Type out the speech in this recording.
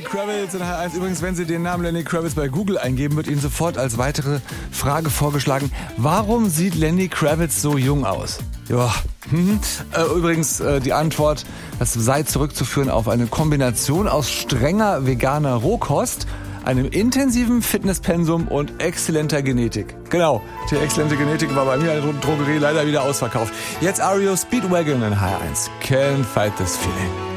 Kravitz in HR1. Übrigens, wenn Sie den Namen Lenny Kravitz bei Google eingeben, wird Ihnen sofort als weitere Frage vorgeschlagen, warum sieht Lenny Kravitz so jung aus? Ja, übrigens die Antwort, das sei zurückzuführen auf eine Kombination aus strenger veganer Rohkost, einem intensiven Fitnesspensum und exzellenter Genetik. Genau, die exzellente Genetik war bei mir in der Drogerie leider wieder ausverkauft. Jetzt REO Speedwagon in HR1. Can't fight this feeling.